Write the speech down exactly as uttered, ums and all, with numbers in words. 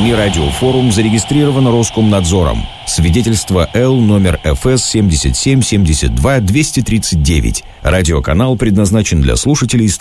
СМИ «Радиофорум» зарегистрировано Роскомнадзором. Свидетельство Л номер эф эс семьдесят семь семьдесят два двести тридцать девять. Радиоканал предназначен для слушателей